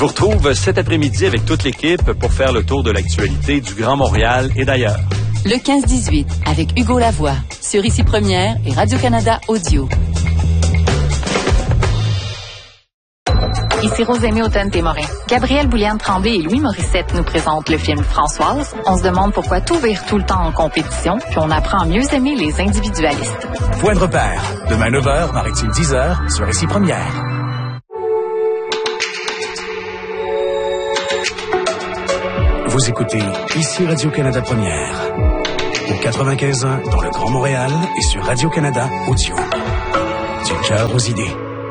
vous retrouve cet après-midi avec toute l'équipe pour faire le tour de l'actualité du Grand Montréal et d'ailleurs. Le 15-18 avec Hugo Lavoie sur Ici Première et Radio-Canada Audio. Ici Rosémie Automne-Témorin. Gabrielle Bouliane-Tremblay et Louis Morissette nous présentent le film Françoise. On se demande pourquoi tout vire tout le temps en compétition, puis on apprend à mieux aimer les individualistes. Point de repère. Demain 9h, Maritime 10h, sur Ici Première. Vous écoutez Ici Radio-Canada Première. Au 95.1 dans le Grand Montréal et sur Radio-Canada Audio. Du cœur aux idées.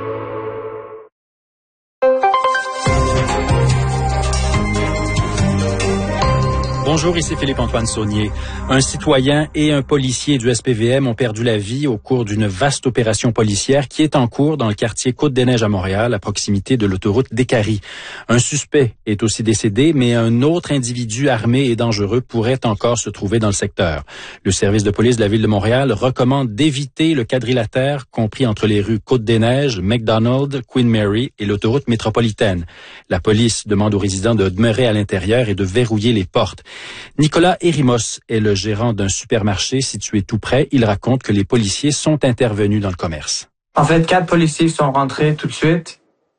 Bonjour, ici Philippe-Antoine Saunier. Un citoyen et un policier du SPVM ont perdu la vie au cours d'une vaste opération policière qui est en cours dans le quartier Côte-des-Neiges à Montréal, à proximité de l'autoroute d'Écarie. Un suspect est aussi décédé, mais un autre individu armé et dangereux pourrait encore se trouver dans le secteur. Le service de police de la Ville de Montréal recommande d'éviter le quadrilatère compris entre les rues Côte-des-Neiges, McDonald, Queen Mary et l'autoroute métropolitaine. La police demande aux résidents de demeurer à l'intérieur et de verrouiller les portes. Nicolas Erimos est le gérant d'un supermarché situé tout près. Il raconte que les policiers sont intervenus dans le commerce. En fait, 4 policiers sont rentrés tout de suite.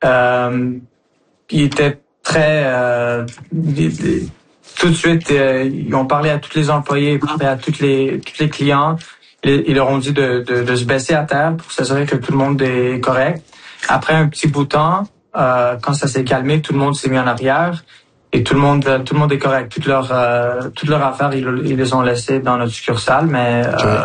Ils étaient très... tout de suite, ils ont parlé à tous les employés, ils ont parlé à tous les clients. Ils leur ont dit de se baisser à terre pour s'assurer que tout le monde est correct. Après un petit bout de temps, quand ça s'est calmé, tout le monde s'est mis en arrière. Et tout le monde est correct. Toutes leurs affaires, ils les ont laissées dans notre succursale, mais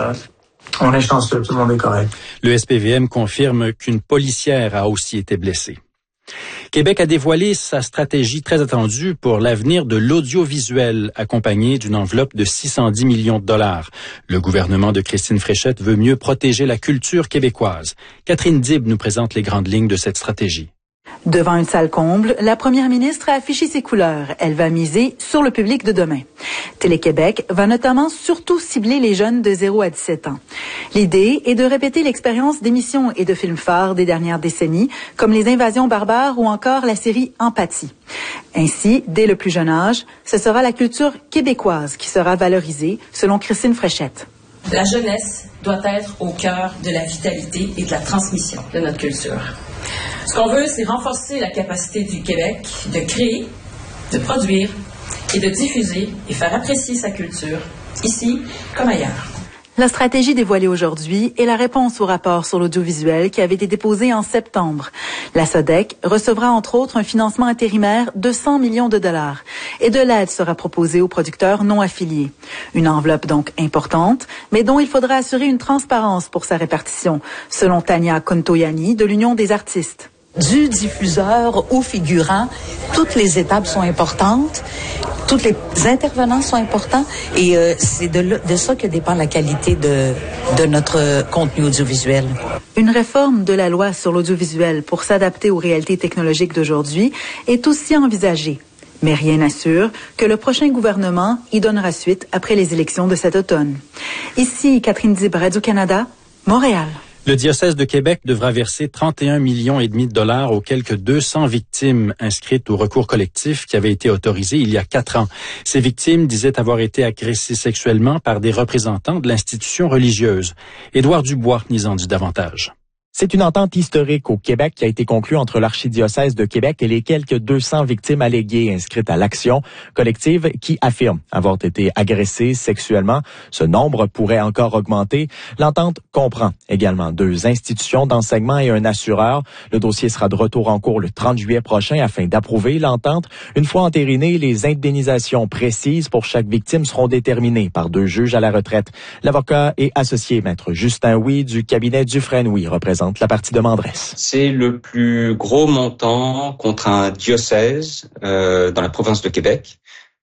on est chanceux, tout le monde est correct. Le SPVM confirme qu'une policière a aussi été blessée. Québec a dévoilé sa stratégie très attendue pour l'avenir de l'audiovisuel, accompagnée d'une enveloppe de 610 millions de dollars. Le gouvernement de Christine Fréchette veut mieux protéger la culture québécoise. Catherine Dib nous présente les grandes lignes de cette stratégie. Devant une salle comble, la première ministre a affiché ses couleurs. Elle va miser sur le public de demain. Télé-Québec va notamment surtout cibler les jeunes de 0 à 17 ans. L'idée est de répéter l'expérience d'émissions et de films phares des dernières décennies, comme Les Invasions barbares ou encore la série Empathie. Ainsi, dès le plus jeune âge, ce sera la culture québécoise qui sera valorisée, selon Christine Fréchette. La jeunesse doit être au cœur de la vitalité et de la transmission de notre culture. Ce qu'on veut, c'est renforcer la capacité du Québec de créer, de produire et de diffuser et faire apprécier sa culture, ici comme ailleurs. La stratégie dévoilée aujourd'hui est la réponse au rapport sur l'audiovisuel qui avait été déposé en septembre. La SODEC recevra entre autres un financement intérimaire de 100 millions de dollars et de l'aide sera proposée aux producteurs non affiliés. Une enveloppe donc importante, mais dont il faudra assurer une transparence pour sa répartition, selon Tania Contoyani de l'Union des artistes. Du diffuseur au figurant, toutes les étapes sont importantes, tous les intervenants sont importants et c'est de ça que dépend la qualité de notre contenu audiovisuel. Une réforme de la loi sur l'audiovisuel pour s'adapter aux réalités technologiques d'aujourd'hui est aussi envisagée. Mais rien n'assure que le prochain gouvernement y donnera suite après les élections de cet automne. Ici, Catherine Dib, Radio-Canada, Montréal. Le diocèse de Québec devra verser 31,5 millions de dollars aux quelques 200 victimes inscrites au recours collectif qui avait été autorisé il y a 4 ans. Ces victimes disaient avoir été agressées sexuellement par des représentants de l'institution religieuse. Édouard Dubois nous en dit davantage. C'est une entente historique au Québec qui a été conclue entre l'archidiocèse de Québec et les quelques 200 victimes alléguées inscrites à l'action collective qui affirment avoir été agressées sexuellement. Ce nombre pourrait encore augmenter. L'entente comprend également 2 institutions d'enseignement et un assureur. Le dossier sera de retour en cours le 30 juillet prochain afin d'approuver l'entente. Une fois entérinées, les indemnisations précises pour chaque victime seront déterminées par 2 juges à la retraite. L'avocat et associé maître Justin Huy du cabinet Dufresne-Huy représente la partie demanderesse. C'est le plus gros montant contre un diocèse dans la province de Québec.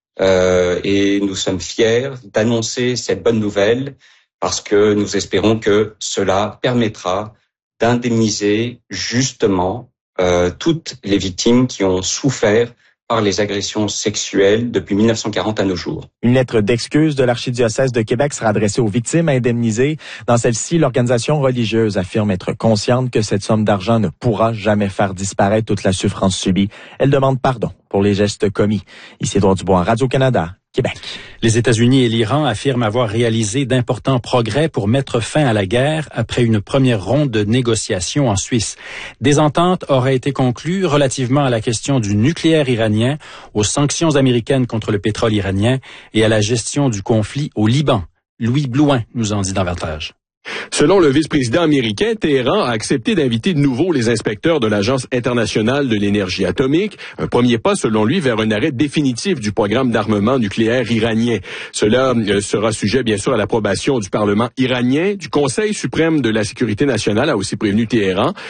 Et nous sommes fiers d'annoncer cette bonne nouvelle parce que nous espérons que cela permettra d'indemniser justement toutes les victimes qui ont souffert par les agressions sexuelles depuis 1940 à nos jours. Une lettre d'excuse de l'archidiocèse de Québec sera adressée aux victimes indemnisées. Dans celle-ci, l'organisation religieuse affirme être consciente que cette somme d'argent ne pourra jamais faire disparaître toute la souffrance subie. Elle demande pardon pour les gestes commis. Ici Édouard Dubois, Radio-Canada, Québec. Les États-Unis et l'Iran affirment avoir réalisé d'importants progrès pour mettre fin à la guerre après une première ronde de négociations en Suisse. Des ententes auraient été conclues relativement à la question du nucléaire iranien, aux sanctions américaines contre le pétrole iranien et à la gestion du conflit au Liban. Louis Blouin nous en dit davantage. Selon le vice-président américain, Téhéran a accepté d'inviter de nouveau les inspecteurs de l'Agence internationale de l'énergie atomique, un premier pas selon lui vers un arrêt définitif du programme d'armement nucléaire iranien. Cela sera sujet bien sûr à l'approbation du Parlement iranien. Du Conseil suprême de la sécurité nationale a aussi prévenu Téhéran